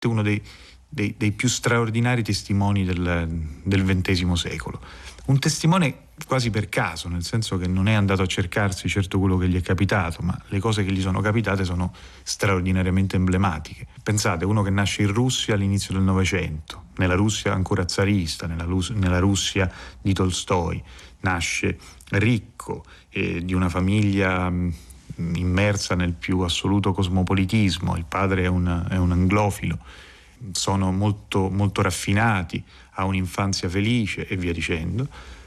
uno dei più straordinari testimoni del XX secolo. Un testimone quasi per caso, nel senso che non è andato a cercarsi certo quello che gli è capitato, ma le cose che gli sono capitate sono straordinariamente emblematiche. Pensate, uno che nasce in Russia all'inizio del Novecento, nella Russia ancora zarista, nella Russia di Tolstoi, nasce ricco, di una famiglia immersa nel più assoluto cosmopolitismo, il padre è un anglofilo, sono molto, molto raffinati, ha un'infanzia felice e via dicendo,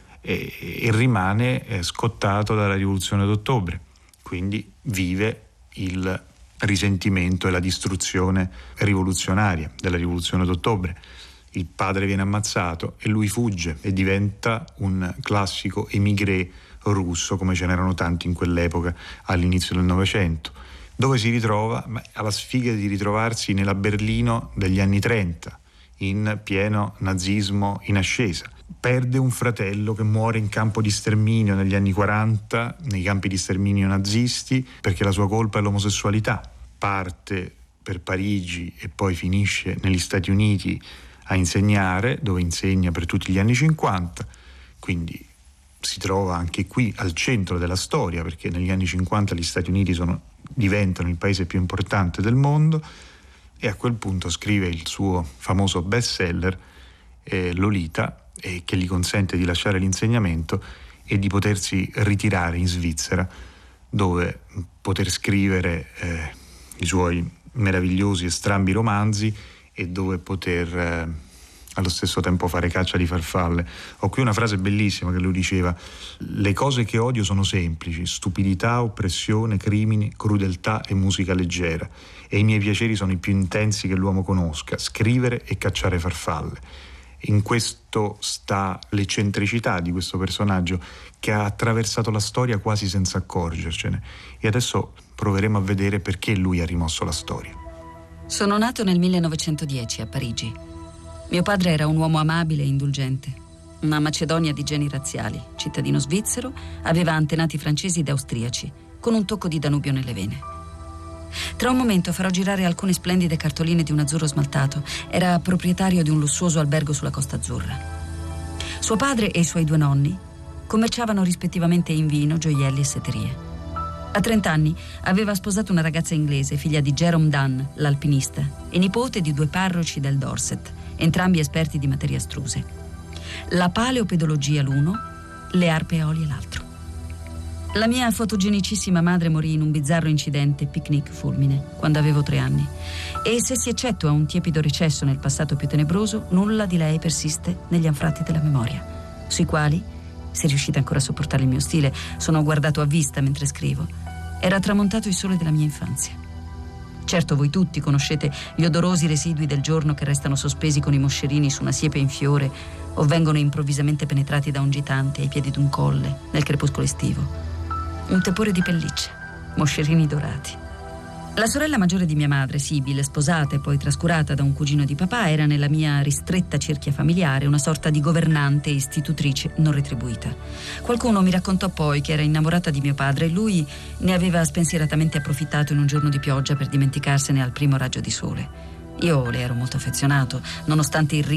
e rimane scottato dalla rivoluzione d'ottobre, quindi vive il risentimento e la distruzione rivoluzionaria della rivoluzione d'ottobre. Il padre viene ammazzato e lui fugge e diventa un classico émigré russo, come ce n'erano tanti in quell'epoca all'inizio del Novecento, dove si ritrova alla sfiga di ritrovarsi nella Berlino degli anni 30, in pieno nazismo in ascesa. Perde un fratello che muore in campo di sterminio negli anni 40, nei campi di sterminio nazisti, perché la sua colpa è l'omosessualità. Parte per Parigi e poi finisce negli Stati Uniti a insegnare, dove insegna per tutti gli anni 50, quindi si trova anche qui al centro della storia, perché negli anni 50 gli Stati Uniti diventano il paese più importante del mondo, e a quel punto scrive il suo famoso bestseller Lolita, che gli consente di lasciare l'insegnamento e di potersi ritirare in Svizzera, dove poter scrivere i suoi meravigliosi e strambi romanzi e dove poter allo stesso tempo fare caccia di farfalle. Ho qui una frase bellissima che lui diceva: le cose che odio sono semplici: stupidità, oppressione, crimini, crudeltà e musica leggera, e i miei piaceri sono i più intensi che l'uomo conosca: scrivere e cacciare farfalle. In questo sta l'eccentricità di questo personaggio, che ha attraversato la storia quasi senza accorgercene, e adesso proveremo a vedere perché lui ha rimosso la storia. Sono nato nel 1910 a Parigi. Mio padre era un uomo amabile e indulgente, una Macedonia di geni razziali, cittadino svizzero, aveva antenati francesi ed austriaci, con un tocco di Danubio nelle vene. Tra un momento farò girare alcune splendide cartoline di un azzurro smaltato. Era proprietario di un lussuoso albergo sulla Costa Azzurra. Suo padre e i suoi due nonni commerciavano rispettivamente in vino, gioielli e setterie. A 30 anni aveva sposato una ragazza inglese, figlia di Jerome Dunn, l'alpinista, e nipote di 2 parroci del Dorset, entrambi esperti di materie astruse. La paleopedologia l'uno, le arpe eolie l'altro. La mia fotogenicissima madre morì in un bizzarro incidente picnic fulmine quando avevo 3 anni, e se si eccettua un tiepido recesso nel passato più tenebroso, nulla di lei persiste negli anfratti della memoria, sui quali, se riuscite ancora a sopportare il mio stile, sono guardato a vista mentre scrivo, era tramontato il sole della mia infanzia. Certo, voi tutti conoscete gli odorosi residui del giorno che restano sospesi con i moscerini su una siepe in fiore o vengono improvvisamente penetrati da un gitante ai piedi d'un colle nel crepuscolo estivo. Un tepore di pellicce, moscerini dorati. La sorella maggiore di mia madre, Sibyl, sposata e poi trascurata da un cugino di papà, era nella mia ristretta cerchia familiare una sorta di governante e istitutrice non retribuita. Qualcuno mi raccontò poi che era innamorata di mio padre e lui ne aveva spensieratamente approfittato in un giorno di pioggia per dimenticarsene al primo raggio di sole. Io le ero molto affezionato, nonostante il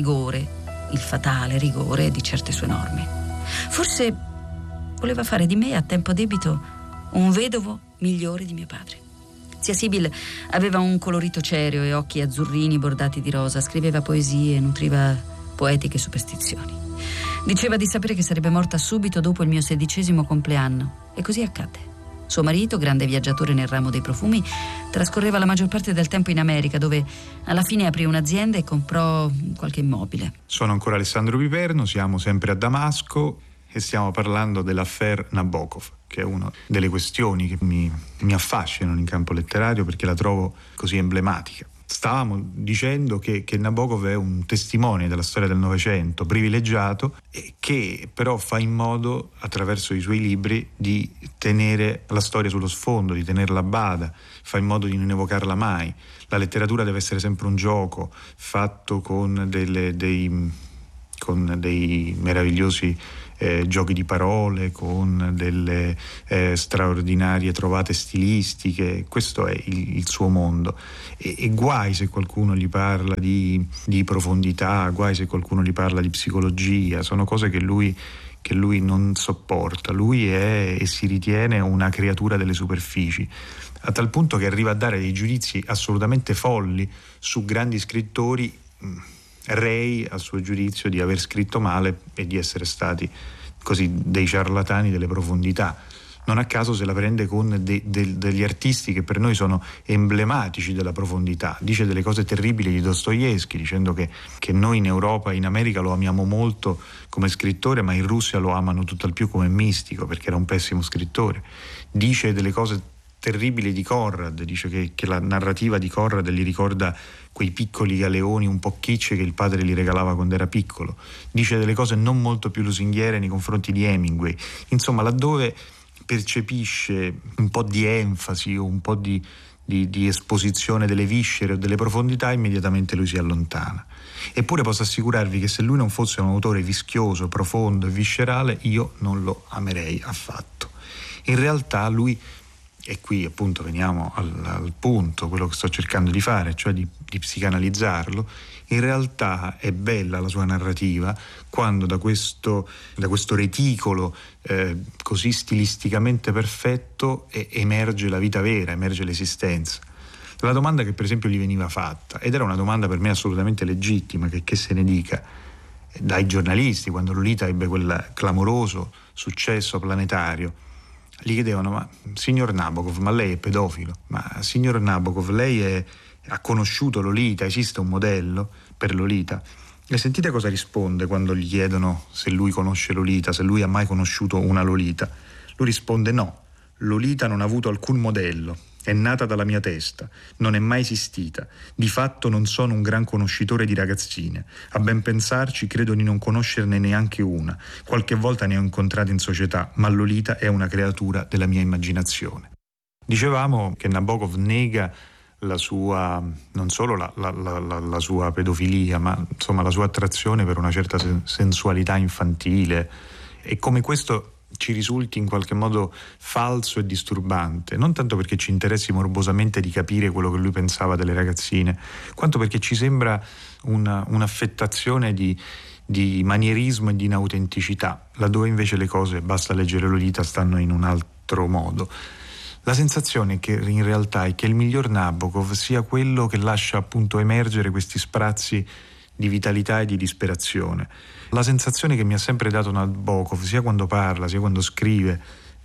fatale rigore di certe sue norme. Forse voleva fare di me a tempo debito un vedovo migliore di mio padre. Zia Sibyl aveva un colorito cereo e occhi azzurrini bordati di rosa, scriveva poesie, nutriva poetiche superstizioni. Diceva di sapere che sarebbe morta subito dopo il mio 16° compleanno, e così accadde. Suo marito, grande viaggiatore nel ramo dei profumi, trascorreva la maggior parte del tempo in America, dove alla fine aprì un'azienda e comprò qualche immobile. Sono ancora Alessandro Piperno, siamo sempre a Damasco e stiamo parlando dell'affaire Nabokov, che è una delle questioni che mi affascinano in campo letterario perché la trovo così emblematica. Stavamo dicendo che Nabokov è un testimone della storia del Novecento, privilegiato, e che però fa in modo, attraverso i suoi libri, di tenere la storia sullo sfondo, di tenerla a bada, fa in modo di non evocarla mai. La letteratura deve essere sempre un gioco fatto con con dei meravigliosi giochi di parole, con delle straordinarie trovate stilistiche. Questo è il suo mondo, e guai se qualcuno gli parla di profondità, guai se qualcuno gli parla di psicologia. Sono cose che lui non sopporta. Lui è e si ritiene una creatura delle superfici, a tal punto che arriva a dare dei giudizi assolutamente folli su grandi scrittori, rei a suo giudizio di aver scritto male e di essere stati così dei ciarlatani delle profondità. Non a caso se la prende con degli artisti che per noi sono emblematici della profondità. Dice delle cose terribili di Dostoevskij, dicendo che noi in Europa e in America lo amiamo molto come scrittore, ma in Russia lo amano tutt'al più come mistico, perché era un pessimo scrittore. Dice delle cose terribili di Conrad, dice che la narrativa di Conrad gli ricorda quei piccoli galeoni un po' kitsch che il padre gli regalava quando era piccolo. Dice delle cose non molto più lusinghiere nei confronti di Hemingway. Insomma, laddove percepisce un po' di enfasi o un po' di esposizione delle viscere o delle profondità, immediatamente lui si allontana. Eppure posso assicurarvi che se lui non fosse un autore vischioso, profondo e viscerale, io non lo amerei affatto. In realtà lui, e qui appunto veniamo al punto, quello che sto cercando di fare, cioè di psicanalizzarlo, in realtà è bella la sua narrativa quando da questo reticolo così stilisticamente perfetto emerge la vita vera, emerge l'esistenza. La domanda che per esempio gli veniva fatta, ed era una domanda per me assolutamente legittima, che se ne dica, dai giornalisti, quando Lolita ebbe quel clamoroso successo planetario, gli chiedevano: ma signor Nabokov, ma lei è pedofilo? Ma signor Nabokov, lei ha conosciuto Lolita? Esiste un modello per Lolita? E sentite cosa risponde quando gli chiedono se lui conosce Lolita, se lui ha mai conosciuto una Lolita. Lui risponde: no, Lolita non ha avuto alcun modello, è nata dalla mia testa, non è mai esistita. Di fatto non sono un gran conoscitore di ragazzine. A ben pensarci credo di non conoscerne neanche una. Qualche volta ne ho incontrate in società, ma Lolita è una creatura della mia immaginazione. Dicevamo che Nabokov nega la sua, non solo la sua pedofilia, ma insomma la sua attrazione per una certa sensualità infantile, e come questo ci risulti in qualche modo falso e disturbante, non tanto perché ci interessi morbosamente di capire quello che lui pensava delle ragazzine, quanto perché ci sembra un'affettazione di manierismo e di inautenticità, laddove invece le cose, basta leggere Lolita, stanno in un altro modo. La sensazione che in realtà è che il miglior Nabokov sia quello che lascia appunto emergere questi sprazzi di vitalità e di disperazione. La sensazione che mi ha sempre dato Nabokov, sia quando parla, sia quando scrive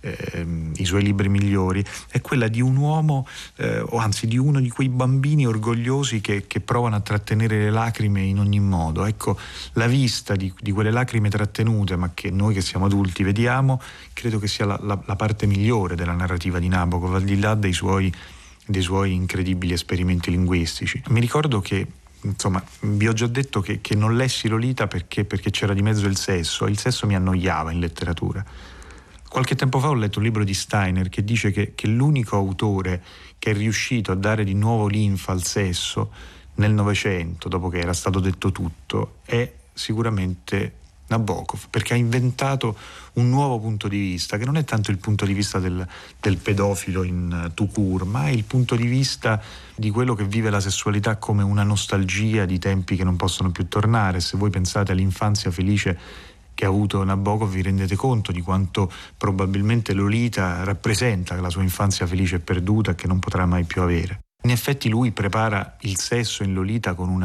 i suoi libri migliori, è quella di un uomo, o anzi di uno di quei bambini orgogliosi che provano a trattenere le lacrime in ogni modo. Ecco, la vista di quelle lacrime trattenute, ma che noi che siamo adulti vediamo, credo che sia la parte migliore della narrativa di Nabokov, al di là dei suoi incredibili esperimenti linguistici. Mi ricordo che, insomma, vi ho già detto che non lessi Lolita perché c'era di mezzo il sesso mi annoiava in letteratura. Qualche tempo fa ho letto un libro di Steiner che dice che l'unico autore che è riuscito a dare di nuovo linfa al sesso nel Novecento, dopo che era stato detto tutto, è sicuramente Nabokov, perché ha inventato un nuovo punto di vista, che non è tanto il punto di vista del pedofilo in tout court, ma è il punto di vista di quello che vive la sessualità come una nostalgia di tempi che non possono più tornare. Se voi pensate all'infanzia felice che ha avuto Nabokov, vi rendete conto di quanto probabilmente Lolita rappresenta la sua infanzia felice e perduta, che non potrà mai più avere. In effetti lui prepara il sesso in Lolita con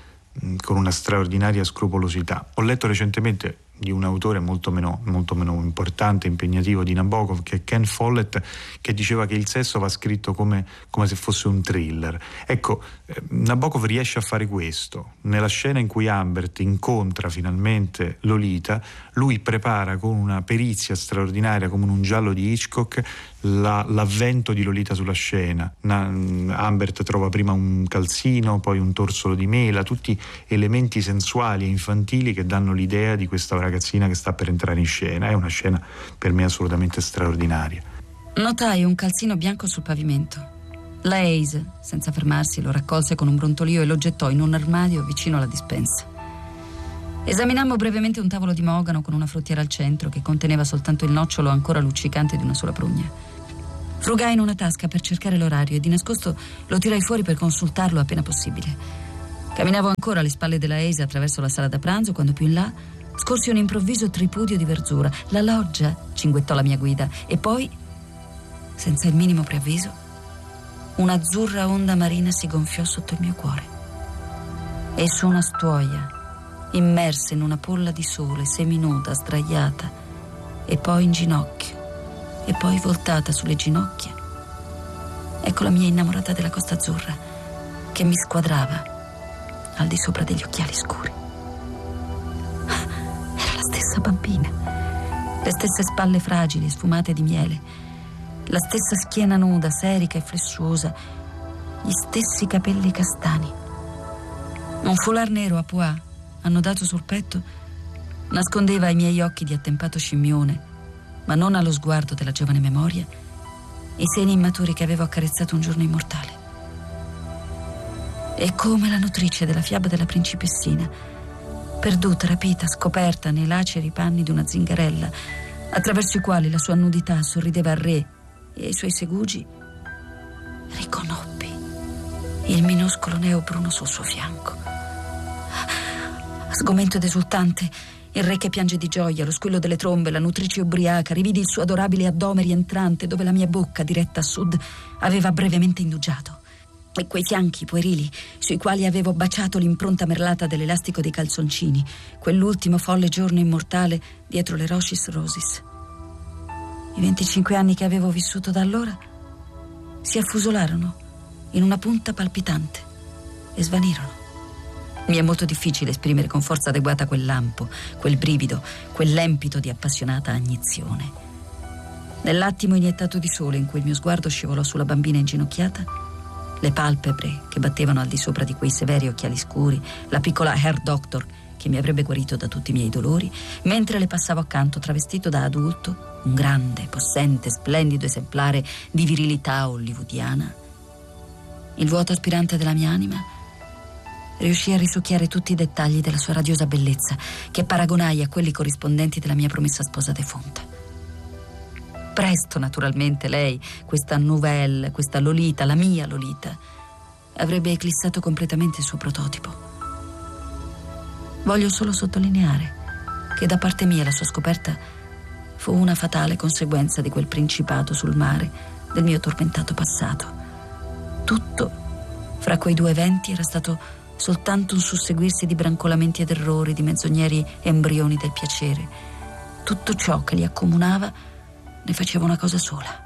una straordinaria scrupolosità. Ho letto recentemente di un autore molto meno importante e impegnativo di Nabokov, che è Ken Follett, che diceva che il sesso va scritto come se fosse un thriller. Ecco, Nabokov riesce a fare questo. Nella scena in cui Humbert incontra finalmente Lolita, lui prepara con una perizia straordinaria, come in un giallo di Hitchcock, l'avvento di Lolita sulla scena. Humbert trova prima un calzino, poi un torsolo di mela, tutti elementi sensuali e infantili che danno l'idea di questa ragazzina che sta per entrare in scena. È una scena per me assolutamente straordinaria. Notai un calzino bianco sul pavimento. La Hayes, senza fermarsi, lo raccolse con un brontolio e lo gettò in un armadio vicino alla dispensa. Esaminammo brevemente un tavolo di mogano con una fruttiera al centro che conteneva soltanto il nocciolo ancora luccicante di una sola prugna. Frugai in una tasca per cercare l'orario e di nascosto lo tirai fuori per consultarlo appena possibile. Camminavo ancora alle spalle della Ace attraverso la sala da pranzo quando più in là scorsi un improvviso tripudio di verzura. La loggia, cinguettò la mia guida, e poi, senza il minimo preavviso, un'azzurra onda marina si gonfiò sotto il mio cuore. E su una stuoia, immersa in una polla di sole, seminuda, sdraiata, e poi in ginocchio, e poi voltata sulle ginocchia, ecco la mia innamorata della Costa Azzurra che mi squadrava al di sopra degli occhiali scuri. Era la stessa bambina, le stesse spalle fragili, sfumate di miele, la stessa schiena nuda, serica e flessuosa, gli stessi capelli castani. Un foulard nero a pois annodato sul petto nascondeva ai miei occhi di attempato scimmione, ma non allo sguardo della giovane memoria, i seni immaturi che avevo accarezzato un giorno immortale. E come la nutrice della fiaba della principessina, perduta, rapita, scoperta nei laceri panni di una zingarella, attraverso i quali la sua nudità sorrideva al re e ai suoi segugi, riconobbi il minuscolo neo bruno sul suo fianco. Sgomento ed esultante, il re che piange di gioia, lo squillo delle trombe, la nutrice ubriaca, rividi il suo adorabile addome rientrante dove la mia bocca, diretta a sud, aveva brevemente indugiato. E quei fianchi puerili sui quali avevo baciato l'impronta merlata dell'elastico dei calzoncini, quell'ultimo folle giorno immortale dietro le Rochis Roses. I 25 anni che avevo vissuto da allora si affusolarono in una punta palpitante e svanirono. Mi è molto difficile esprimere con forza adeguata quel lampo, quel brivido, quell'empito di appassionata agnizione. Nell'attimo iniettato di sole in cui il mio sguardo scivolò sulla bambina inginocchiata, le palpebre che battevano al di sopra di quei severi occhiali scuri, la piccola Herr Doctor che mi avrebbe guarito da tutti i miei dolori, mentre le passavo accanto travestito da adulto, un grande, possente, splendido esemplare di virilità hollywoodiana, il vuoto aspirante della mia anima riuscì a risucchiare tutti i dettagli della sua radiosa bellezza, che paragonai a quelli corrispondenti della mia promessa sposa defunta. Presto, naturalmente, lei, questa nouvelle, questa Lolita, la mia Lolita, avrebbe eclissato completamente il suo prototipo. Voglio solo sottolineare che da parte mia la sua scoperta fu una fatale conseguenza di quel principato sul mare del mio tormentato passato. Tutto fra quei due eventi era stato soltanto un susseguirsi di brancolamenti ed errori, di menzogneri embrioni del piacere. Tutto ciò che li accomunava ne faceva una cosa sola.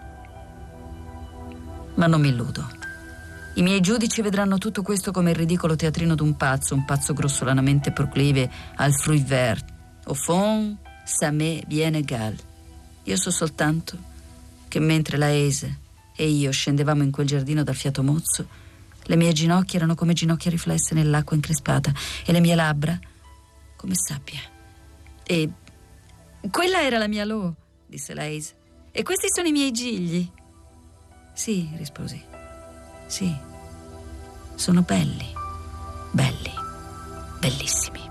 Ma non mi illudo. I miei giudici vedranno tutto questo come il ridicolo teatrino d'un pazzo, un pazzo grossolanamente proclive al fruit vert. Au fond, ça m'est bien égal. Io so soltanto che mentre la Ace e io scendevamo in quel giardino dal fiato mozzo, le mie ginocchia erano come ginocchia riflesse nell'acqua increspata e le mie labbra come sabbia. E quella era la mia Lo, disse la Ace. E questi sono i miei gigli. Sì, risposi. Sì, sono belli, belli, bellissimi.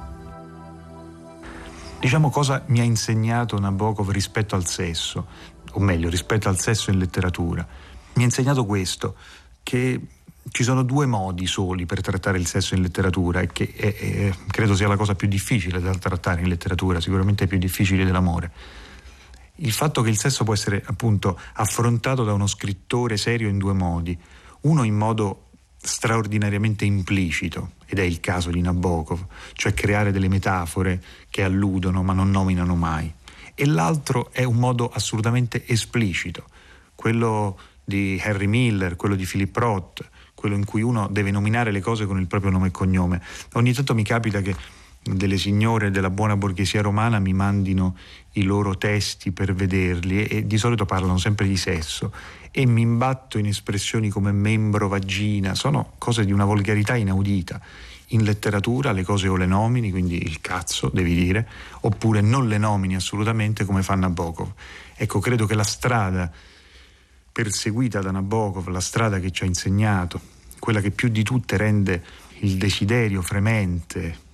Diciamo cosa mi ha insegnato Nabokov rispetto al sesso, o meglio, rispetto al sesso in letteratura. Mi ha insegnato questo, che ci sono due modi soli per trattare il sesso in letteratura e che credo sia la cosa più difficile da trattare in letteratura, sicuramente più difficile dell'amore. Il fatto che il sesso può essere appunto affrontato da uno scrittore serio in due modi. Uno in modo straordinariamente implicito, ed è il caso di Nabokov, cioè creare delle metafore che alludono ma non nominano mai. E l'altro è un modo assolutamente esplicito, quello di Henry Miller, quello di Philip Roth, quello in cui uno deve nominare le cose con il proprio nome e cognome. Ogni tanto mi capita che delle signore della buona borghesia romana mi mandino i loro testi per vederli e di solito parlano sempre di sesso e mi imbatto in espressioni come membro, vagina, sono cose di una volgarità inaudita. In letteratura le cose o le nomini, quindi il cazzo devi dire, oppure non le nomini assolutamente come fa Nabokov. Ecco, credo che la strada perseguita da Nabokov, la strada che ci ha insegnato, quella che più di tutte rende il desiderio fremente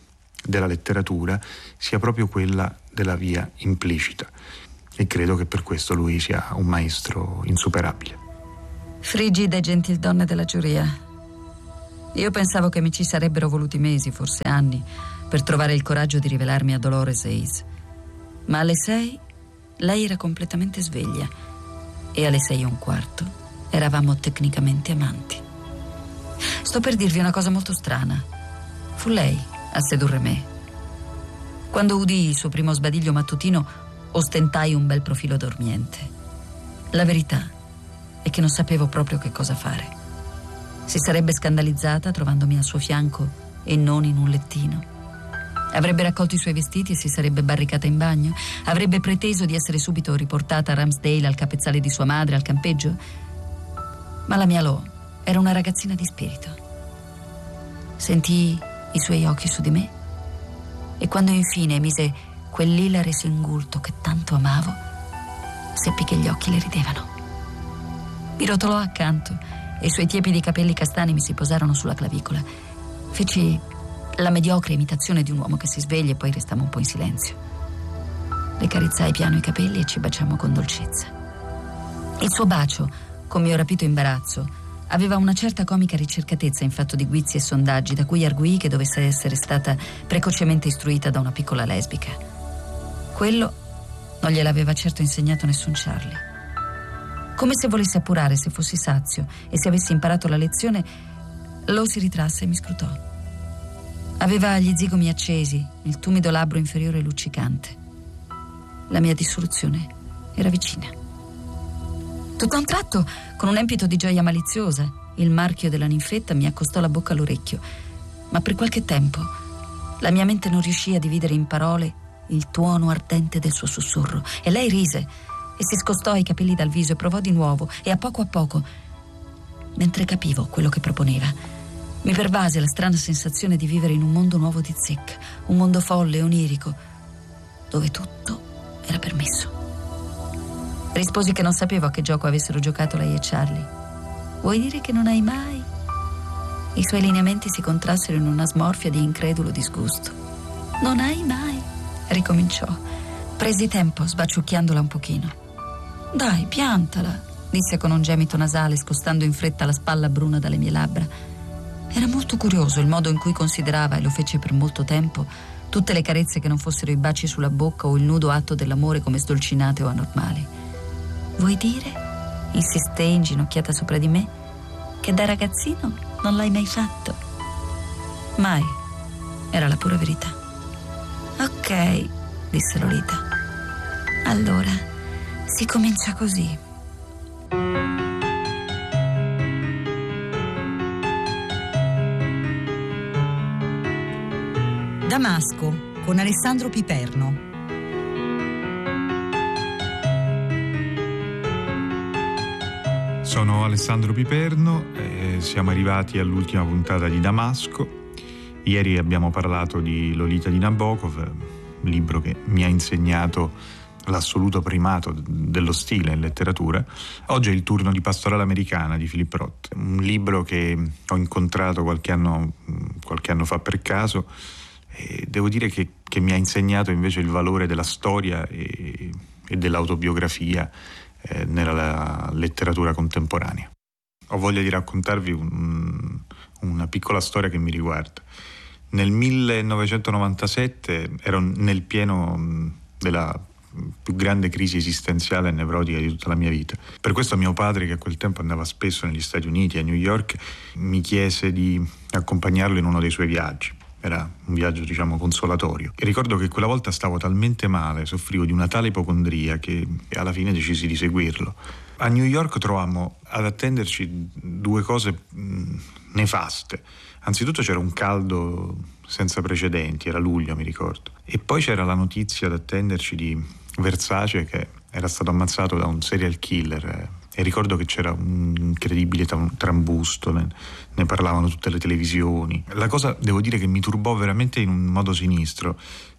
della letteratura sia proprio quella della via implicita, e credo che per questo lui sia un maestro insuperabile. Frigide e gentildonne della giuria. Io pensavo che mi ci sarebbero voluti mesi, forse anni, per trovare il coraggio di rivelarmi a Dolores Hayes. Ma alle 6 lei era completamente sveglia e alle 6:15 eravamo tecnicamente amanti. Sto per dirvi una cosa molto strana. Fu lei a sedurre me. Quando udii il suo primo sbadiglio mattutino, ostentai un bel profilo dormiente. La verità è che non sapevo proprio che cosa fare. Si sarebbe scandalizzata trovandomi al suo fianco e non in un lettino. Avrebbe raccolto i suoi vestiti e si sarebbe barricata in bagno. Avrebbe preteso di essere subito riportata a Ramsdale, al capezzale di sua madre, al campeggio. Ma la mia Lo era una ragazzina di spirito. Sentii i suoi occhi su di me e quando infine mise quell'ilare singulto che tanto amavo, seppi che gli occhi le ridevano. Mi rotolò accanto e i suoi tiepidi capelli castani mi si posarono sulla clavicola. Feci la mediocre imitazione di un uomo che si sveglia e poi restammo un po' in silenzio. Le carizzai piano i capelli e ci baciammo con dolcezza. Il suo bacio, con mio rapito imbarazzo, aveva una certa comica ricercatezza in fatto di guizzi e sondaggi, da cui arguì che dovesse essere stata precocemente istruita da una piccola lesbica. Quello non gliel'aveva certo insegnato nessun Charlie. Come se volesse appurare se fossi sazio e se avessi imparato la lezione, Lo si ritrasse e mi scrutò. Aveva gli zigomi accesi, il tumido labbro inferiore luccicante. La mia dissoluzione era vicina. Tutto a un tratto, con un empito di gioia maliziosa, il marchio della ninfetta mi accostò la bocca all'orecchio, ma per qualche tempo la mia mente non riuscì a dividere in parole il tuono ardente del suo sussurro, e lei rise e si scostò i capelli dal viso e provò di nuovo, e a poco, mentre capivo quello che proponeva, mi pervase la strana sensazione di vivere in un mondo nuovo di zecca, un mondo folle e onirico, dove tutto era permesso. Risposi che non sapevo a che gioco avessero giocato lei e Charlie. Vuoi dire che non hai mai? I suoi lineamenti si contrassero in una smorfia di incredulo disgusto. Non hai mai? Ricominciò. Presi tempo, sbaciucchiandola un pochino. Dai, piantala, disse con un gemito nasale, scostando in fretta la spalla bruna dalle mie labbra. Era molto curioso il modo in cui considerava, e lo fece per molto tempo, tutte le carezze che non fossero i baci sulla bocca o il nudo atto dell'amore come sdolcinate o anormali. Vuoi dire, insistei inginocchiata sopra di me, che da ragazzino non l'hai mai fatto? Mai. Era la pura verità. Ok, disse Lolita. Allora, si comincia così. Damasco, con Alessandro Piperno. Sono Alessandro Piperno e siamo arrivati all'ultima puntata di Damasco. Ieri abbiamo parlato di Lolita di Nabokov, libro che mi ha insegnato l'assoluto primato dello stile in letteratura. Oggi è il turno di Pastorale americana di Philip Roth, un libro che ho incontrato qualche anno fa per caso, e devo dire che mi ha insegnato invece il valore della storia e dell'autobiografia nella letteratura contemporanea. Ho voglia di raccontarvi una piccola storia che mi riguarda. Nel 1997 ero nel pieno della più grande crisi esistenziale e nevrotica di tutta la mia vita. Per questo mio padre, che a quel tempo andava spesso negli Stati Uniti, a New York, mi chiese di accompagnarlo in uno dei suoi viaggi. Era un viaggio, consolatorio. E ricordo che quella volta stavo talmente male, soffrivo di una tale ipocondria, che alla fine decisi di seguirlo. A New York trovammo ad attenderci due cose nefaste. Anzitutto c'era un caldo senza precedenti, era luglio, mi ricordo. E poi c'era la notizia ad attenderci di Versace, che era stato ammazzato da un serial killer. E ricordo che c'era un incredibile trambusto, ne parlavano tutte le televisioni. La cosa, devo dire, che mi turbò veramente in un modo sinistro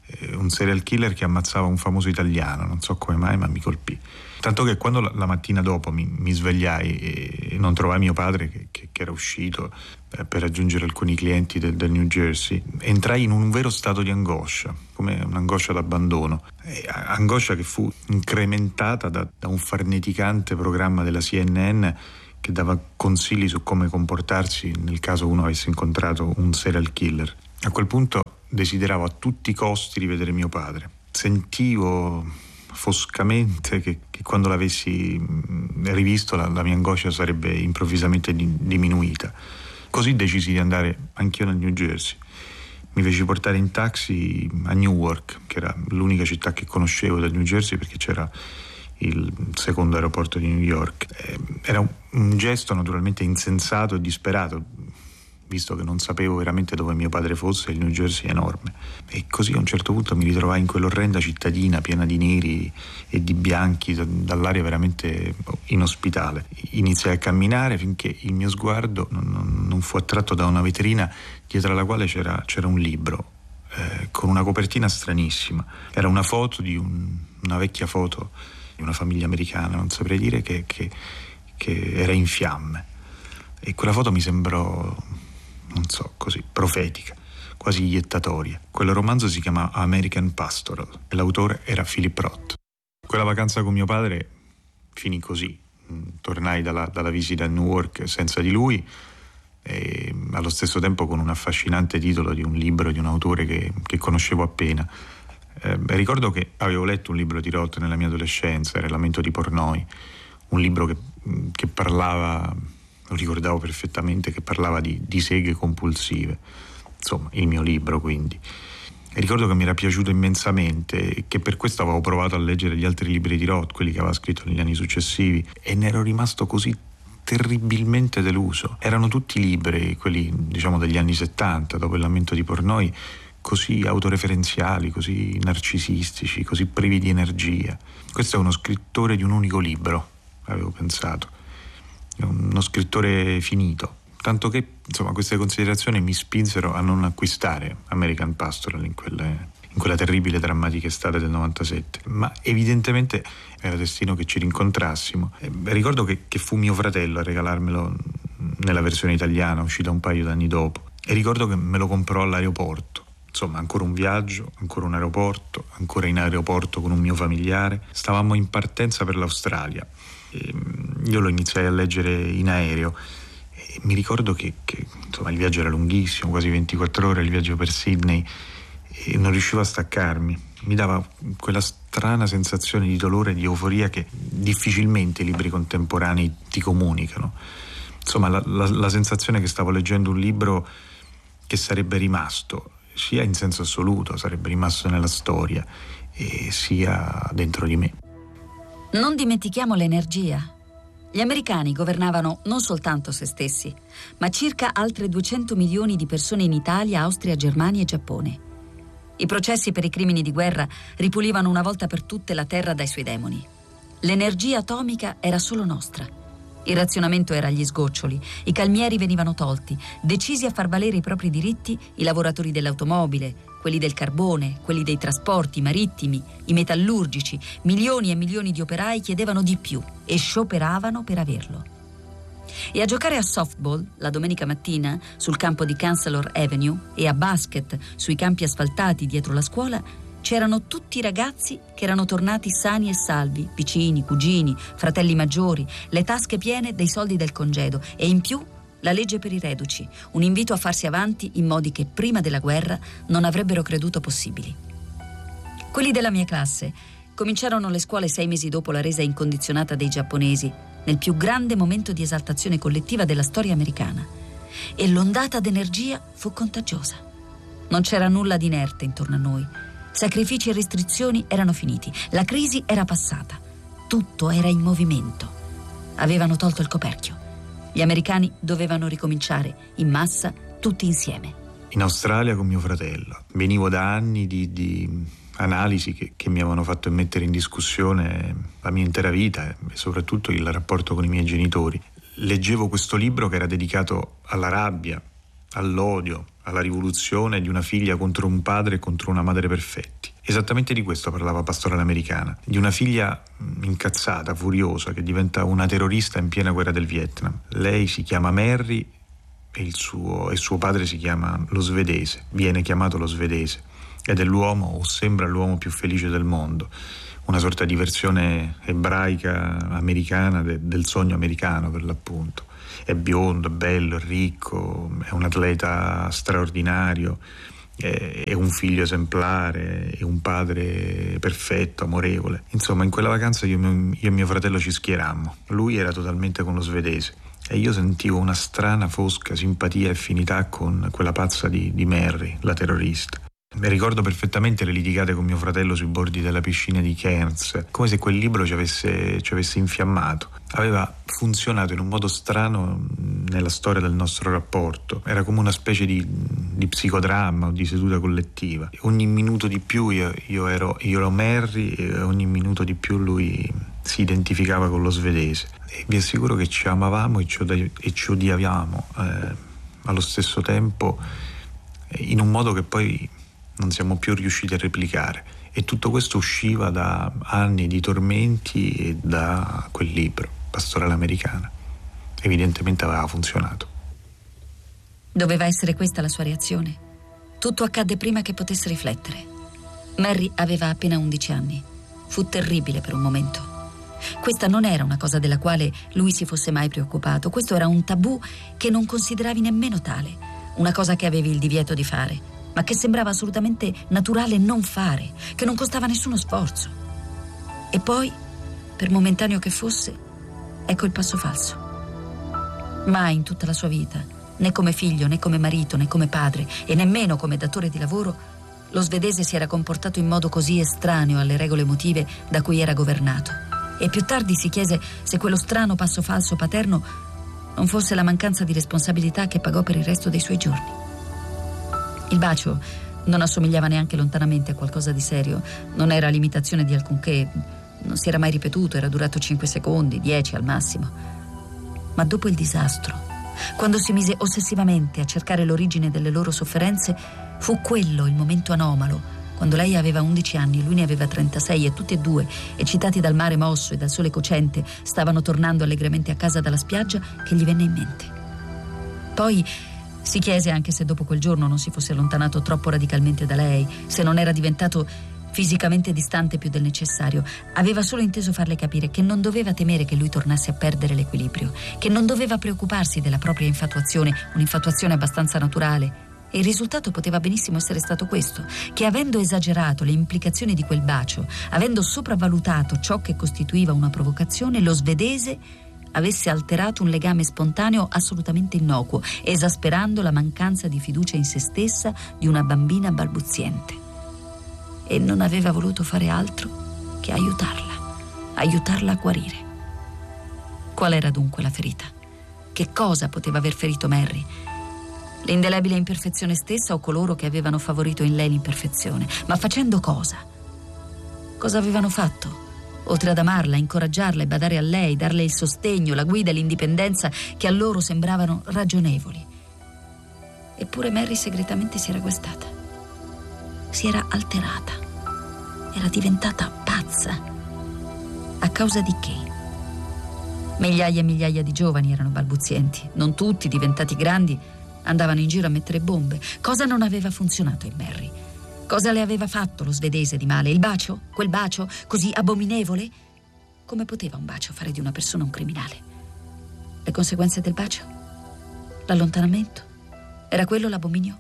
un serial killer che ammazzava un famoso italiano, non so come mai, ma mi colpì. Tanto che quando la mattina dopo mi svegliai e non trovai mio padre che era uscito per raggiungere alcuni clienti del New Jersey, entrai in un vero stato di angoscia, come un'angoscia d'abbandono, angoscia che fu incrementata da un farneticante programma della CNN che dava consigli su come comportarsi nel caso uno avesse incontrato un serial killer. A quel punto desideravo a tutti i costi rivedere mio padre. Sentivo foscamente che quando l'avessi rivisto la mia angoscia sarebbe improvvisamente diminuita. Così decisi di andare anch'io nel New Jersey. Mi feci portare in taxi a Newark, che era l'unica città che conoscevo del New Jersey perché c'era il secondo aeroporto di New York. Era un gesto naturalmente insensato e disperato, visto che non sapevo veramente dove mio padre fosse. Il New Jersey è enorme. E così a un certo punto mi ritrovai in quell'orrenda cittadina piena di neri e di bianchi, dall'aria veramente inospitale. Iniziai a camminare finché il mio sguardo non fu attratto da una vetrina dietro alla quale c'era un libro con una copertina stranissima. Era una foto una vecchia foto di una famiglia americana, non saprei dire, che era in fiamme. E quella foto mi sembrò, non so, così profetica, quasi iettatoria. Quel romanzo si chiama American Pastoral e l'autore era Philip Roth. Quella vacanza con mio padre finì così. Tornai dalla visita a Newark senza di lui e allo stesso tempo con un affascinante titolo di un libro di un autore che conoscevo appena. Ricordo che avevo letto un libro di Roth nella mia adolescenza, era Il lamento di Portnoy, un libro che parlava, lo ricordavo perfettamente, che parlava di seghe compulsive, insomma il mio libro quindi. E ricordo che mi era piaciuto immensamente e che per questo avevo provato a leggere gli altri libri di Roth, quelli che aveva scritto negli anni successivi, e ne ero rimasto così terribilmente deluso. Erano tutti libri, quelli diciamo degli anni 70, dopo Il lamento di Portnoy, così autoreferenziali, così narcisistici, così privi di energia. Questo è uno scrittore di un unico libro, avevo pensato, è uno scrittore finito, tanto che insomma queste considerazioni mi spinsero a non acquistare American Pastoral in quella terribile drammatica estate del 97, ma evidentemente era destino che ci rincontrassimo. Ricordo che fu mio fratello a regalarmelo nella versione italiana, uscita un paio d'anni dopo, e ricordo che me lo comprò all'aeroporto. Insomma, ancora un viaggio, ancora un aeroporto, ancora in aeroporto con un mio familiare. Stavamo in partenza per l'Australia. Io lo iniziai a leggere in aereo e mi ricordo che insomma, il viaggio era lunghissimo, quasi 24 ore, il viaggio per Sydney, e non riuscivo a staccarmi. Mi dava quella strana sensazione di dolore e di euforia che difficilmente i libri contemporanei ti comunicano. Insomma, la sensazione che stavo leggendo un libro che sarebbe rimasto, sia in senso assoluto, sarebbe rimasto nella storia, e sia dentro di me. Non dimentichiamo l'energia. Gli americani governavano non soltanto se stessi, ma circa altre 200 milioni di persone in Italia, Austria, Germania e Giappone. I processi per i crimini di guerra ripulivano una volta per tutte la terra dai suoi demoni. L'energia atomica era solo nostra. Il razionamento era agli sgoccioli, i calmieri venivano tolti, decisi a far valere i propri diritti i lavoratori dell'automobile, quelli del carbone, quelli dei trasporti marittimi, i metallurgici. Milioni e milioni di operai chiedevano di più e scioperavano per averlo. E a giocare a softball la domenica mattina sul campo di Chancellor Avenue e a basket sui campi asfaltati dietro la scuola c'erano tutti i ragazzi che erano tornati sani e salvi, vicini, cugini, fratelli maggiori, le tasche piene dei soldi del congedo e in più la legge per i reduci, un invito a farsi avanti in modi che prima della guerra non avrebbero creduto possibili. Quelli della mia classe cominciarono le scuole 6 mesi dopo la resa incondizionata dei giapponesi, nel più grande momento di esaltazione collettiva della storia americana. E l'ondata d'energia fu contagiosa. Non c'era nulla di inerte intorno a noi. Sacrifici e restrizioni erano finiti, la crisi era passata, tutto era in movimento. Avevano tolto il coperchio. Gli americani dovevano ricominciare, in massa, tutti insieme. In Australia con mio fratello. Venivo da anni di analisi che mi avevano fatto mettere in discussione la mia intera vita e soprattutto il rapporto con i miei genitori. Leggevo questo libro che era dedicato alla rabbia, all'odio, alla rivoluzione di una figlia contro un padre e contro una madre perfetti. Esattamente di questo parlava Pastorale Americana, di una figlia incazzata, furiosa, che diventa una terrorista in piena guerra del Vietnam. Lei si chiama Mary e suo padre si chiama lo Svedese, viene chiamato lo Svedese, ed è l'uomo, o sembra l'uomo più felice del mondo, una sorta di versione ebraica americana del sogno americano, per l'appunto. È biondo, è bello, è ricco, è un atleta straordinario, è un figlio esemplare, è un padre perfetto, amorevole. Insomma, in quella vacanza io e mio fratello ci schierammo. Lui era totalmente con lo Svedese e io sentivo una strana, fosca simpatia e affinità con quella pazza di Mary, la terrorista. Mi ricordo perfettamente le litigate con mio fratello sui bordi della piscina di Cairns, come se quel libro ci avesse infiammato. Aveva funzionato in un modo strano nella storia del nostro rapporto. Era come una specie di psicodramma o di seduta collettiva. Ogni minuto di più io ero Mary e ogni minuto di più lui si identificava con lo Svedese. E vi assicuro che ci amavamo e ci odiavamo allo stesso tempo, in un modo che poi non siamo più riusciti a replicare, e tutto questo usciva da anni di tormenti e da quel libro, Pastorale Americana. Evidentemente aveva funzionato. Doveva essere questa la sua reazione. Tutto accadde prima che potesse riflettere. Mary aveva appena 11 anni. Fu terribile per un momento. Questa non era una cosa della quale lui si fosse mai preoccupato. Questo era un tabù che non consideravi nemmeno tale, una cosa che avevi il divieto di fare, ma che sembrava assolutamente naturale non fare, che non costava nessuno sforzo. E poi, per momentaneo che fosse, ecco il passo falso. Mai in tutta la sua vita, né come figlio, né come marito, né come padre, e nemmeno come datore di lavoro, lo svedese si era comportato in modo così estraneo alle regole emotive da cui era governato. E più tardi si chiese se quello strano passo falso paterno non fosse la mancanza di responsabilità che pagò per il resto dei suoi giorni. Il bacio non assomigliava neanche lontanamente a qualcosa di serio, non era l'imitazione di alcunché, non si era mai ripetuto, era durato 5 secondi, 10 al massimo. Ma dopo il disastro, quando si mise ossessivamente a cercare l'origine delle loro sofferenze, fu quello il momento anomalo, quando lei aveva 11 anni e lui ne aveva 36 e tutti e due, eccitati dal mare mosso e dal sole cocente, stavano tornando allegramente a casa dalla spiaggia, che gli venne in mente. Poi si chiese anche se dopo quel giorno non si fosse allontanato troppo radicalmente da lei, se non era diventato fisicamente distante più del necessario. Aveva solo inteso farle capire che non doveva temere che lui tornasse a perdere l'equilibrio, che non doveva preoccuparsi della propria infatuazione, un'infatuazione abbastanza naturale. E il risultato poteva benissimo essere stato questo, che avendo esagerato le implicazioni di quel bacio, avendo sopravvalutato ciò che costituiva una provocazione, lo svedese avesse alterato un legame spontaneo assolutamente innocuo, esasperando la mancanza di fiducia in se stessa di una bambina balbuziente. E non aveva voluto fare altro che aiutarla a guarire. Qual era dunque la ferita? Che cosa poteva aver ferito Mary? L'indelebile imperfezione stessa o coloro che avevano favorito in lei l'imperfezione? Ma facendo cosa? Cosa avevano fatto? Oltre ad amarla, incoraggiarla e badare a lei, darle il sostegno, la guida e l'indipendenza che a loro sembravano ragionevoli. Eppure Mary segretamente si era guastata. Si era alterata. Era diventata pazza. A causa di che? Migliaia e migliaia di giovani erano balbuzienti. Non tutti, diventati grandi, andavano in giro a mettere bombe. Cosa non aveva funzionato in Mary? Cosa le aveva fatto lo svedese di male? Il bacio? Quel bacio così abominevole? Come poteva un bacio fare di una persona un criminale? Le conseguenze del bacio? L'allontanamento? Era quello l'abominio?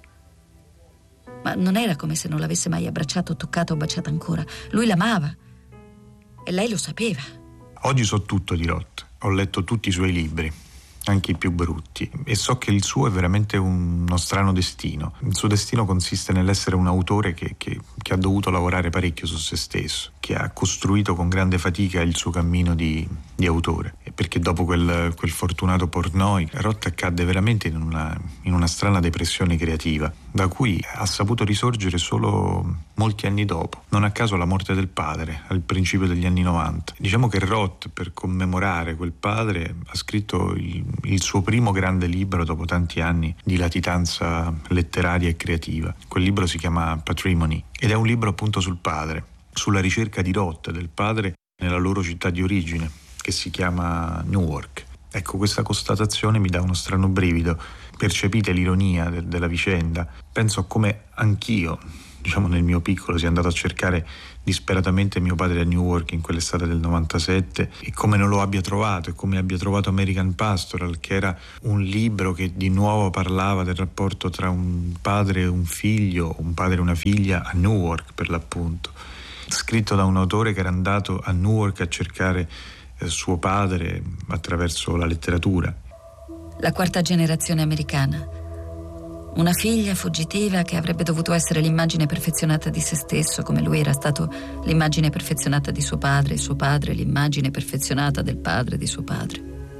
Ma non era come se non l'avesse mai abbracciato, toccata o baciata ancora. Lui l'amava e lei lo sapeva. Oggi so tutto di Roth. Ho letto tutti i suoi libri, anche i più brutti, e so che il suo è veramente uno strano destino. Il suo destino consiste nell'essere un autore che che ha dovuto lavorare parecchio su se stesso, che ha costruito con grande fatica il suo cammino di autore, e perché dopo quel fortunato Portnoy Roth cadde veramente in una strana depressione creativa, da cui ha saputo risorgere solo molti anni dopo, non a caso la morte del padre, al principio degli anni 90. Diciamo che Roth, per commemorare quel padre, ha scritto il suo primo grande libro dopo tanti anni di latitanza letteraria e creativa. Quel libro si chiama Patrimony ed è un libro appunto sul padre, sulla ricerca di Roth del padre nella loro città di origine, che si chiama Newark. Ecco, questa constatazione mi dà uno strano brivido. Percepite l'ironia della vicenda? Penso a come anch'io, diciamo nel mio piccolo, sia andato a cercare disperatamente mio padre a Newark in quell'estate del 97 e come non lo abbia trovato, e come abbia trovato American Pastoral, che era un libro che di nuovo parlava del rapporto tra un padre e un figlio, un padre e una figlia a Newark per l'appunto, scritto da un autore che era andato a Newark a cercare suo padre attraverso la letteratura. La quarta generazione americana. Una figlia fuggitiva che avrebbe dovuto essere l'immagine perfezionata di se stesso, come lui era stato l'immagine perfezionata di suo padre, e suo padre l'immagine perfezionata del padre di suo padre.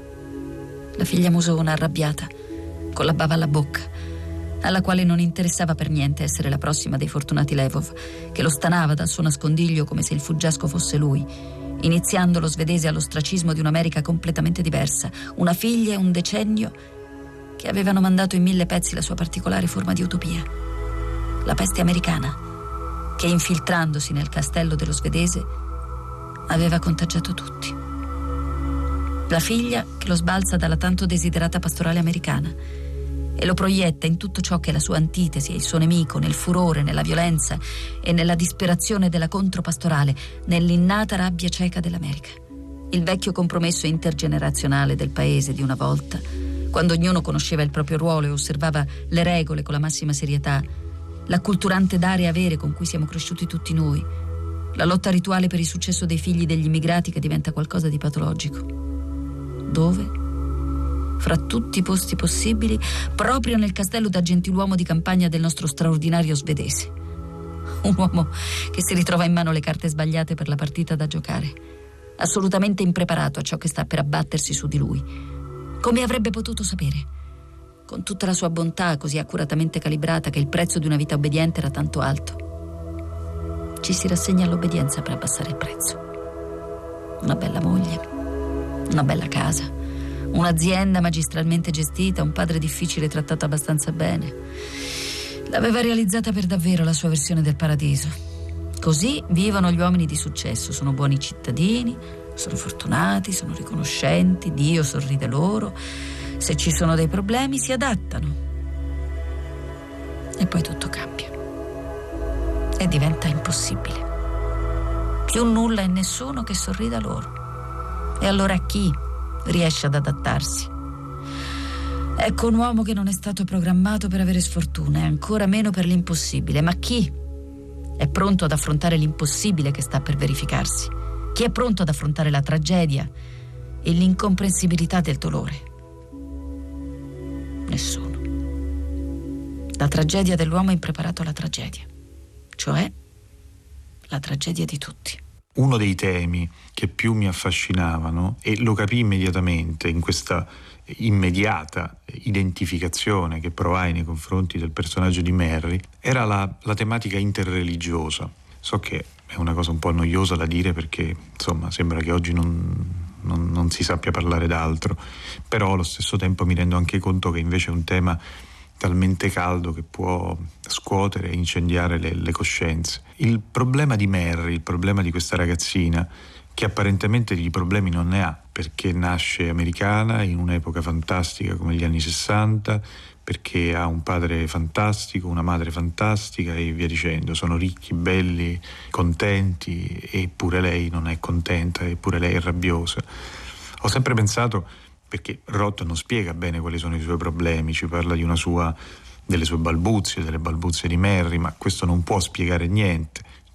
La figlia musona arrabbiata, con la bava alla bocca, alla quale non interessava per niente essere la prossima dei fortunati Lvov, che lo stanava dal suo nascondiglio come se il fuggiasco fosse lui, iniziando lo svedese all'ostracismo di un'America completamente diversa, una figlia e un decennio che avevano mandato in 1000 pezzi la sua particolare forma di utopia, la peste americana, che infiltrandosi nel castello dello svedese aveva contagiato tutti. La figlia che lo sbalza dalla tanto desiderata pastorale americana e lo proietta in tutto ciò che è la sua antitesi e il suo nemico, nel furore, nella violenza e nella disperazione della contropastorale, nell'innata rabbia cieca dell'America. Il vecchio compromesso intergenerazionale del paese di una volta, quando ognuno conosceva il proprio ruolo e osservava le regole con la massima serietà, l'acculturante dare e avere con cui siamo cresciuti tutti noi, la lotta rituale per il successo dei figli degli immigrati che diventa qualcosa di patologico. Dove? Fra tutti i posti possibili, proprio nel castello da gentiluomo di campagna del nostro straordinario svedese. Un uomo che si ritrova in mano le carte sbagliate per la partita da giocare, assolutamente impreparato a ciò che sta per abbattersi su di lui. Come avrebbe potuto sapere, con tutta la sua bontà così accuratamente calibrata, che il prezzo di una vita obbediente era tanto alto? Ci si rassegna all'obbedienza per abbassare il prezzo. Una bella moglie, una bella casa, un'azienda magistralmente gestita, un padre difficile trattato abbastanza bene. L'aveva realizzata per davvero la sua versione del paradiso. Così vivono gli uomini di successo, sono buoni cittadini, sono fortunati, sono riconoscenti, Dio sorride loro, se ci sono dei problemi si adattano. E poi tutto cambia e diventa impossibile. Più nulla e nessuno che sorrida loro. E allora chi riesce ad adattarsi? Ecco un uomo che non è stato programmato per avere sfortuna e ancora meno per l'impossibile. Ma chi è pronto ad affrontare l'impossibile che sta per verificarsi? Chi è pronto ad affrontare la tragedia e l'incomprensibilità del dolore? Nessuno. La tragedia dell'uomo impreparato alla tragedia, cioè la tragedia di tutti. Uno dei temi che più mi affascinavano, e lo capii immediatamente in questa immediata identificazione che provai nei confronti del personaggio di Merry, era la tematica interreligiosa. So che è una cosa un po' noiosa da dire perché insomma sembra che oggi non si sappia parlare d'altro, però allo stesso tempo mi rendo anche conto che invece è un tema talmente caldo che può scuotere e incendiare le coscienze. Il problema di Merry, il problema di questa ragazzina, che apparentemente di problemi non ne ha, perché nasce americana in un'epoca fantastica come gli anni 60, perché ha un padre fantastico, una madre fantastica e via dicendo, sono ricchi, belli, contenti, eppure lei non è contenta, eppure lei è rabbiosa. Ho sempre pensato, perché Roth non spiega bene quali sono i suoi problemi, ci parla di delle sue balbuzie, delle balbuzie di Merry, ma questo non può spiegare niente.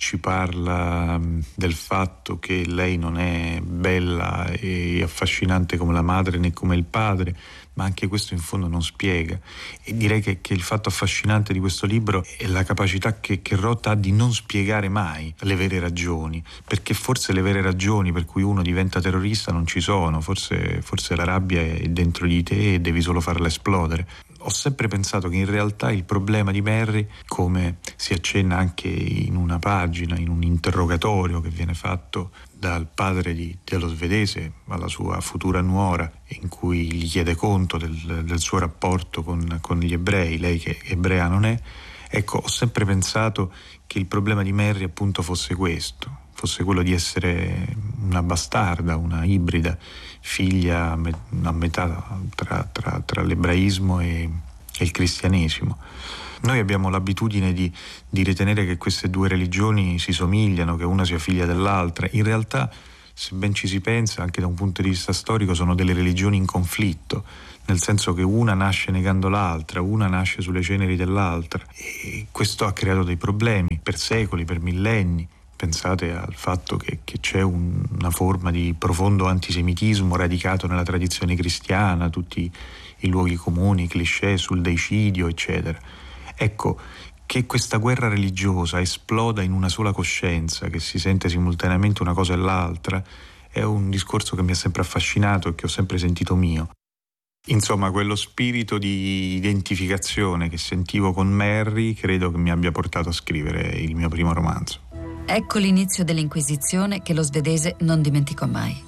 ci parla del fatto che lei non è bella e affascinante come la madre né come il padre, ma anche questo in fondo non spiega. E direi che il fatto affascinante di questo libro è la capacità che Roth ha di non spiegare mai le vere ragioni, perché forse le vere ragioni per cui uno diventa terrorista non ci sono, forse la rabbia è dentro di te e devi solo farla esplodere. Ho sempre pensato che in realtà il problema di Mary, come si accenna anche in una pagina, in un interrogatorio che viene fatto dal padre dello svedese alla sua futura nuora, in cui gli chiede conto del suo rapporto con gli ebrei, lei che ebrea non è. Ecco, ho sempre pensato che il problema di Mary appunto fosse questo, fosse quello di essere una bastarda, una ibrida, figlia a metà tra l'ebraismo e il cristianesimo. Noi abbiamo l'abitudine di ritenere che queste due religioni si somigliano, che una sia figlia dell'altra. In realtà, se ben ci si pensa, anche da un punto di vista storico, sono delle religioni in conflitto, nel senso che una nasce negando l'altra, una nasce sulle ceneri dell'altra, e questo ha creato dei problemi per secoli, per millenni. Pensate al fatto che c'è una forma di profondo antisemitismo radicato nella tradizione cristiana, tutti i luoghi comuni, i cliché sul deicidio, eccetera. Ecco, che questa guerra religiosa esploda in una sola coscienza, che si sente simultaneamente una cosa e l'altra, è un discorso che mi ha sempre affascinato e che ho sempre sentito mio. Insomma, quello spirito di identificazione che sentivo con Mary credo che mi abbia portato a scrivere il mio primo romanzo. Ecco l'inizio dell'Inquisizione che lo svedese non dimenticò mai.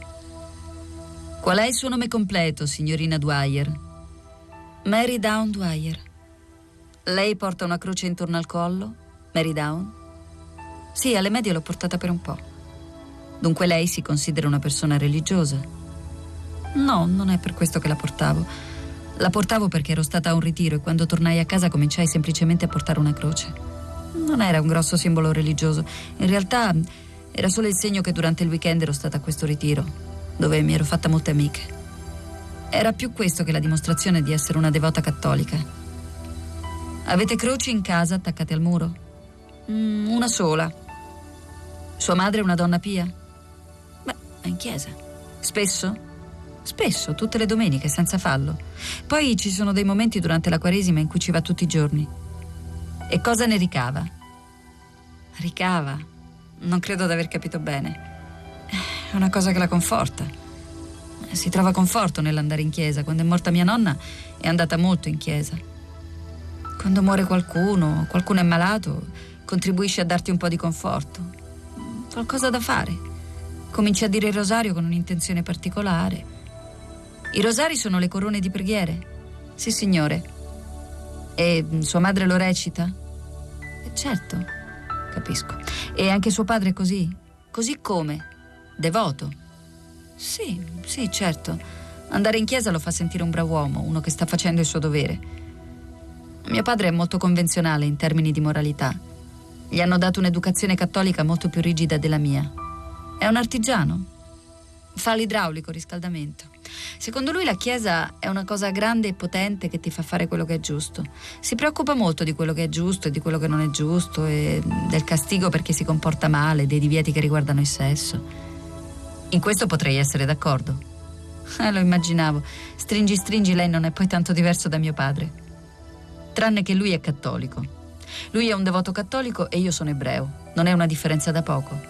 Qual è il suo nome completo, signorina Dwyer? Mary Down Dwyer. Lei porta una croce intorno al collo? Mary Down? Sì, alle medie l'ho portata per un po'. Dunque lei si considera una persona religiosa? No, non è per questo che la portavo. La portavo perché ero stata a un ritiro e quando tornai a casa cominciai semplicemente a portare una croce. Non era un grosso simbolo religioso. In realtà era solo il segno che durante il weekend ero stata a questo ritiro, dove mi ero fatta molte amiche. Era più questo che la dimostrazione di essere una devota cattolica. Avete croci in casa attaccate al muro? Una sola. Sua madre è una donna pia? Beh, è in chiesa. Spesso? Spesso, tutte le domeniche, senza fallo. Poi ci sono dei momenti durante la Quaresima in cui ci va tutti i giorni. E cosa ne ricava? Ricava? Non credo di aver capito bene. È una cosa che la conforta. Si trova conforto nell'andare in chiesa. Quando è morta mia nonna è andata molto in chiesa. Quando muore qualcuno è malato, contribuisce a darti un po' di conforto. Qualcosa da fare. Cominci a dire il rosario con un'intenzione particolare. I rosari sono le corone di preghiere? Sì, signore. E sua madre lo recita? Certo, capisco. E anche suo padre è così? Così come? Devoto? Sì, certo. Andare in chiesa lo fa sentire un brav'uomo, uno che sta facendo il suo dovere. Mio padre è molto convenzionale in termini di moralità. Gli hanno dato un'educazione cattolica molto più rigida della mia. È un artigiano. Fa l'idraulico, riscaldamento. Secondo lui la Chiesa è una cosa grande e potente che ti fa fare quello che è giusto. Si preoccupa molto di quello che è giusto e di quello che non è giusto e del castigo per chi si comporta male, dei divieti che riguardano il sesso. In questo potrei essere d'accordo. Lo immaginavo. Stringi, lei non è poi tanto diverso da mio padre. Tranne che lui è cattolico. Lui è un devoto cattolico e io sono ebreo. Non è una differenza da poco.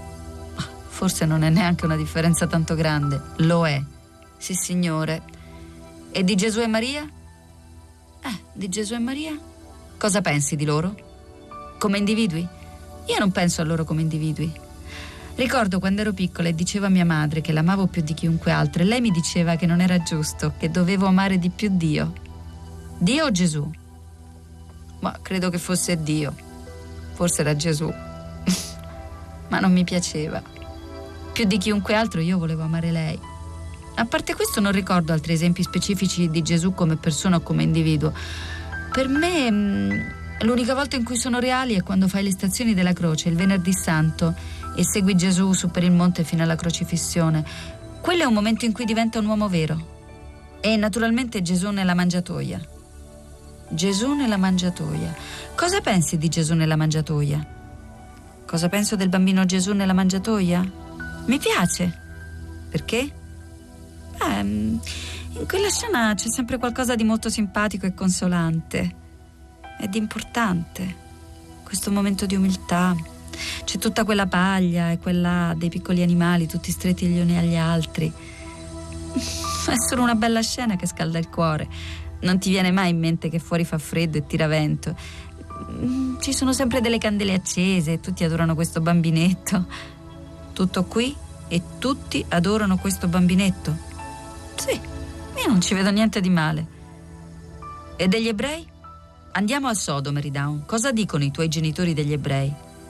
Forse non è neanche una differenza tanto grande. Lo è. Sì, signore. E di Gesù e Maria? Di Gesù e Maria? Cosa pensi di loro? Come individui? Io non penso a loro come individui. Ricordo quando ero piccola e dicevo a mia madre che l'amavo più di chiunque altro e lei mi diceva che non era giusto, che dovevo amare di più Dio. Dio o Gesù? Ma credo che fosse Dio. Forse era Gesù. Ma non mi piaceva. Più di chiunque altro io volevo amare lei. A parte questo non ricordo altri esempi specifici di Gesù come persona o come individuo. Per me l'unica volta in cui sono reali è quando fai le stazioni della croce, il venerdì santo, e segui Gesù su per il monte fino alla crocifissione. Quello è un momento in cui diventa un uomo vero. E naturalmente Gesù nella mangiatoia. Gesù nella mangiatoia. Cosa pensi di Gesù nella mangiatoia? Cosa penso del bambino Gesù nella mangiatoia? Mi piace. Perché? In quella scena c'è sempre qualcosa di molto simpatico e consolante ed importante. Questo momento di umiltà. C'è tutta quella paglia e quella dei piccoli animali tutti stretti gli uni agli altri. È solo una bella scena che scalda il cuore. Non ti viene mai in mente che fuori fa freddo e tira vento. Ci sono sempre delle candele accese e tutti adorano questo bambinetto. Tutto qui e tutti adorano questo bambinetto. Sì, io non ci vedo niente di male. E degli ebrei? Andiamo al sodo, Mary Down. Cosa dicono i tuoi genitori degli ebrei?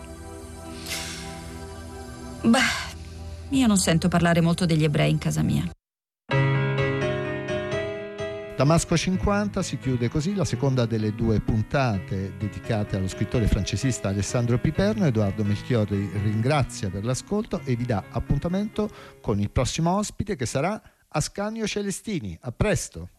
Io non sento parlare molto degli ebrei in casa mia. Damasco 50 si chiude così la seconda delle 2 puntate dedicate allo scrittore francesista Alessandro Piperno. Edoardo Melchiorri ringrazia per l'ascolto e vi dà appuntamento con il prossimo ospite, che sarà Ascanio Celestini. A presto!